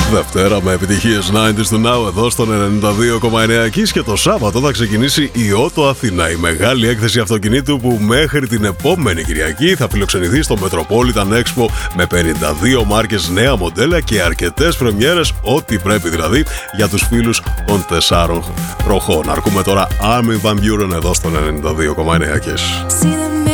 Δευτέρα με επιτυχίες 90's του Now εδώ στον 92,9 Kiss και το Σάββατο θα ξεκινήσει η Auto Αθήνα, η μεγάλη έκθεση αυτοκινήτου που μέχρι την επόμενη Κυριακή θα φιλοξενηθεί στο Metropolitan Expo με 52 μάρκες, νέα μοντέλα και αρκετές πρεμιέρες, ό,τι πρέπει δηλαδή για τους φίλους των 4 ροχών. Αρκούμε τώρα Armin van Buuren εδώ στον 92,9 Kiss.